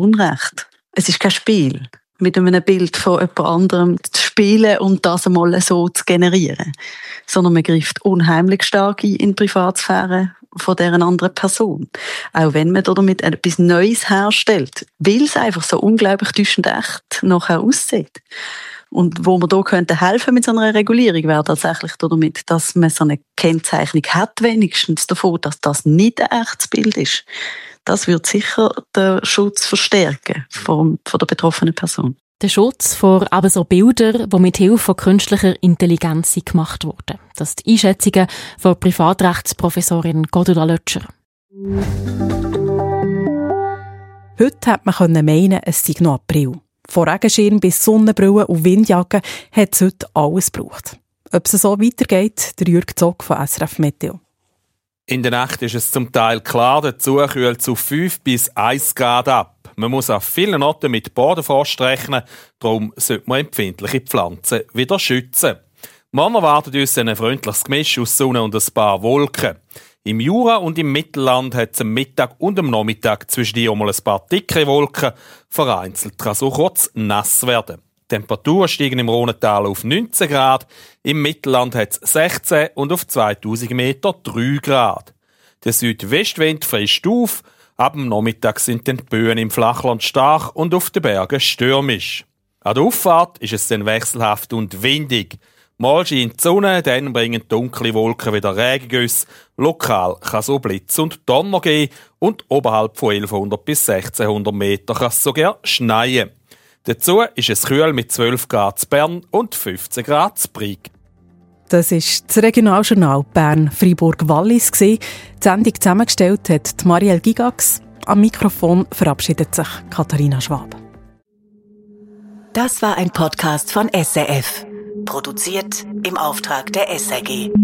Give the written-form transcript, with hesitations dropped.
Unrecht. Es ist kein Spiel, mit einem Bild von jemand anderem zu spielen und das einmal so zu generieren. Sondern man greift unheimlich stark ein in die Privatsphäre von dieser anderen Person. Auch wenn man damit etwas Neues herstellt, weil es einfach so unglaublich täuschend echt nachher aussieht. Und wo man da könnte helfen mit so einer Regulierung, wäre tatsächlich damit, dass man so eine Kennzeichnung hat, wenigstens davon, dass das nicht ein echtes Bild ist. Das wird sicher den Schutz verstärken von der betroffenen Person. Der Schutz vor aber so Bildern, die mit Hilfe von künstlicher Intelligenz gemacht wurden. Das sind die Einschätzungen von Privatrechtsprofessorin Godula Lötscher. Heute hätte man meinen, es sei noch April. Von Regenschirm bis Sonnenbrille und Windjacke hat es heute alles gebraucht. Ob es so weitergeht, der Jürg Zog von SRF Meteo. In der Nacht ist es zum Teil klar, dazu kühlt es auf 5 bis 1 Grad ab. Man muss auf vielen Orten mit Bodenfrost rechnen, darum sollte man empfindliche Pflanzen wieder schützen. Morgen erwartet uns ein freundliches Gemisch aus Sonne und ein paar Wolken. Im Jura und im Mittelland hat es am Mittag und am Nachmittag zwischendurch mal ein paar dickere Wolken. Vereinzelt kann so kurz nass werden. Die Temperaturen steigen im Rhonental auf 19 Grad, im Mittelland hat es 16 und auf 2000 Meter 3 Grad. Der Südwestwind frischt auf, ab dem Nachmittag sind die Böen im Flachland stark und auf den Bergen stürmisch. An der Auffahrt ist es dann wechselhaft und windig. Mal scheint die Sonne, dann bringen dunkle Wolken wieder Regengüsse. Lokal kann es auch Blitz und Donner geben und oberhalb von 1100 bis 1600 Meter kann es sogar schneien. Dazu ist es kühl mit 12 Grad zu Bern und 15 Grad zu Brig. Das war das Regionaljournal Bern-Freiburg-Wallis. Die Sendung zusammengestellt hat Marielle Gigax. Am Mikrofon verabschiedet sich Katharina Schwab. Das war ein Podcast von SRF. Produziert im Auftrag der SRG.